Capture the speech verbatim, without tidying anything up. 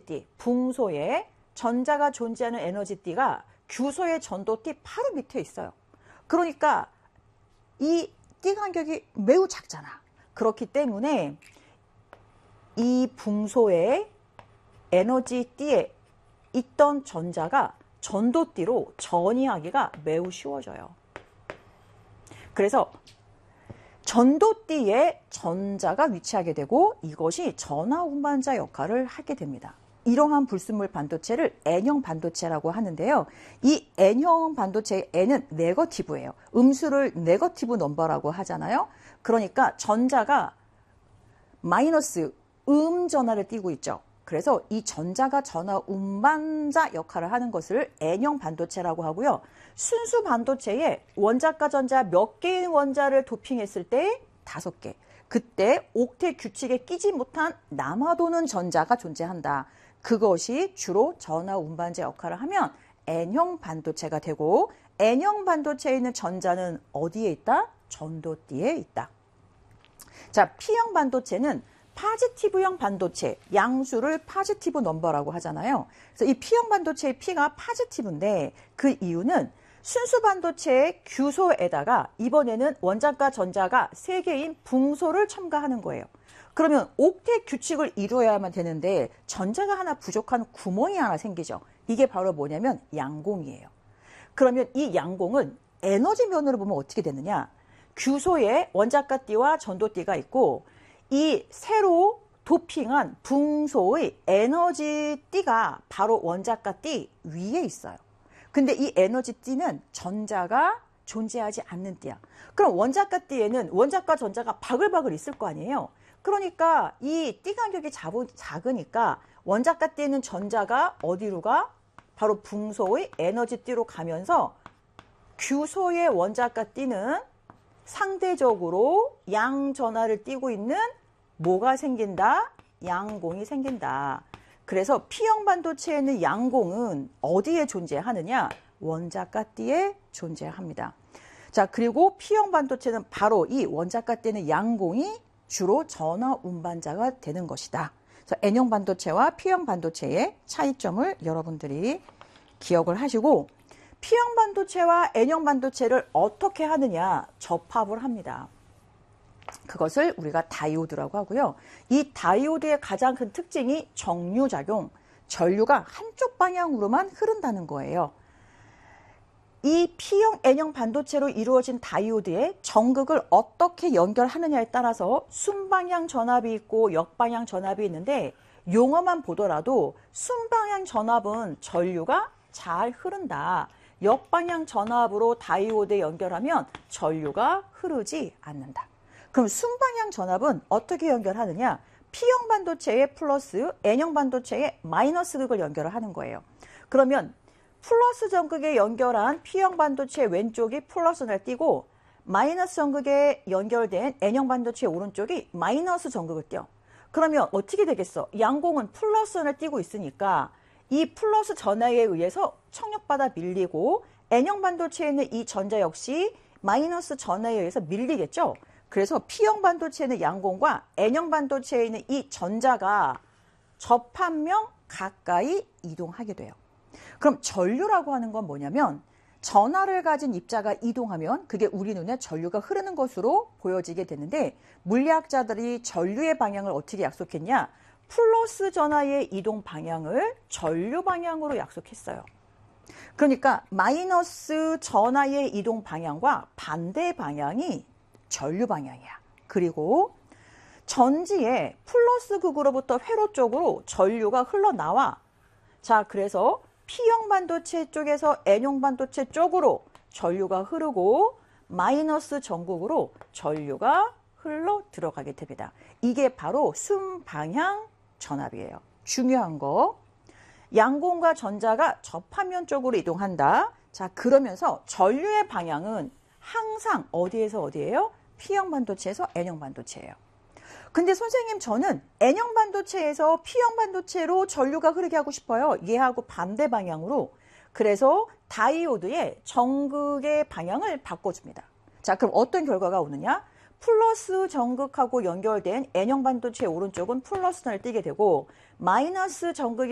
에너지띠, 붕소에 전자가 존재하는 에너지띠가 규소의 전도띠 바로 밑에 있어요. 그러니까 이 띠 간격이 매우 작잖아. 그렇기 때문에 이 붕소의 에너지띠에 있던 전자가 전도띠로 전이하기가 매우 쉬워져요. 그래서 전도띠에 전자가 위치하게 되고 이것이 전하 운반자 역할을 하게 됩니다. 이러한 불순물 반도체를 N형 반도체라고 하는데요. 이 N형 반도체의 N은 네거티브예요. 음수를 네거티브 넘버라고 하잖아요. 그러니까 전자가 마이너스 음 전하를 띠고 있죠. 그래서 이 전자가 전하 운반자 역할을 하는 것을 N형 반도체라고 하고요. 순수 반도체에 원자과 전자 몇 개의 원자를 도핑했을 때 다섯 개. 그때 옥텟 규칙에 끼지 못한 남아도는 전자가 존재한다. 그것이 주로 전하 운반자 역할을 하면 N형 반도체가 되고, N형 반도체에 있는 전자는 어디에 있다? 전도띠에 있다. 자, P형 반도체는 파지티브형 반도체, 양수를 파지티브 넘버라고 하잖아요. 그래서 이 P형 반도체의 P가 파지티브인데 그 이유는 순수 반도체의 규소에다가 이번에는 원자과 전자가 세 개인 붕소를 첨가하는 거예요. 그러면 옥텟 규칙을 이루어야만 되는데 전자가 하나 부족한 구멍이 하나 생기죠. 이게 바로 뭐냐면 양공이에요. 그러면 이 양공은 에너지 면으로 보면 어떻게 되느냐? 규소에 원자과 띠와 전도띠가 있고 이 새로 도핑한 붕소의 에너지 띠가 바로 원자과 띠 위에 있어요. 근데 이 에너지 띠는 전자가 존재하지 않는 띠야. 그럼 원자과 띠에는 원자과 전자가 바글바글 있을 거 아니에요. 그러니까 이 띠 간격이 작으니까 원자과 띠에는 전자가 어디로 가? 바로 붕소의 에너지 띠로 가면서 규소의 원자과 띠는 상대적으로 양전하를 띠고 있는 뭐가 생긴다? 양공이 생긴다. 그래서 P형 반도체에는 양공은 어디에 존재하느냐? 원자과 띠에 존재합니다. 자, 그리고 P형 반도체는 바로 이 원자과 띠는 양공이 주로 전하 운반자가 되는 것이다. 그래서 N형 반도체와 P형 반도체의 차이점을 여러분들이 기억을 하시고, P형 반도체와 N형 반도체를 어떻게 하느냐? 접합을 합니다. 그것을 우리가 다이오드라고 하고요. 이 다이오드의 가장 큰 특징이 정류작용, 전류가 한쪽 방향으로만 흐른다는 거예요. 이 P형, N형 반도체로 이루어진 다이오드의 전극을 어떻게 연결하느냐에 따라서 순방향 전압이 있고 역방향 전압이 있는데, 용어만 보더라도 순방향 전압은 전류가 잘 흐른다. 역방향 전압으로 다이오드에 연결하면 전류가 흐르지 않는다. 그럼 순방향 전압은 어떻게 연결하느냐? P형 반도체에 플러스, N형 반도체에 마이너스 극을 연결을 하는 거예요. 그러면 플러스 전극에 연결한 P형 반도체 왼쪽이 플러스를 띄고 마이너스 전극에 연결된 N형 반도체 오른쪽이 마이너스 전극을 띄어. 그러면 어떻게 되겠어? 양공은 플러스를 띄고 있으니까 이 플러스 전하에 의해서 청력받아 밀리고 N형 반도체에 있는 이 전자 역시 마이너스 전하에 의해서 밀리겠죠? 그래서 P형 반도체는 양공과 N형 반도체에 있는 이 전자가 접합면 가까이 이동하게 돼요. 그럼 전류라고 하는 건 뭐냐면 전하를 가진 입자가 이동하면 그게 우리 눈에 전류가 흐르는 것으로 보여지게 되는데, 물리학자들이 전류의 방향을 어떻게 약속했냐? 플러스 전하의 이동 방향을 전류 방향으로 약속했어요. 그러니까 마이너스 전하의 이동 방향과 반대 방향이 전류 방향이야. 그리고 전지에 플러스 극으로부터 회로 쪽으로 전류가 흘러나와. 자, 그래서 P형 반도체 쪽에서 N형 반도체 쪽으로 전류가 흐르고 마이너스 전극으로 전류가 흘러 들어가게 됩니다. 이게 바로 순방향 전압이에요. 중요한 거. 양공과 전자가 접합면 쪽으로 이동한다. 자, 그러면서 전류의 방향은 항상 어디에서 어디예요? P형 반도체에서 N형 반도체예요. 근데 선생님, 저는 N형 반도체에서 P형 반도체로 전류가 흐르게 하고 싶어요. 얘하고 반대 방향으로. 그래서 다이오드의 전극의 방향을 바꿔줍니다. 자, 그럼 어떤 결과가 오느냐? 플러스 전극하고 연결된 N형 반도체의 오른쪽은 플러스를 띄게 되고, 마이너스 전극이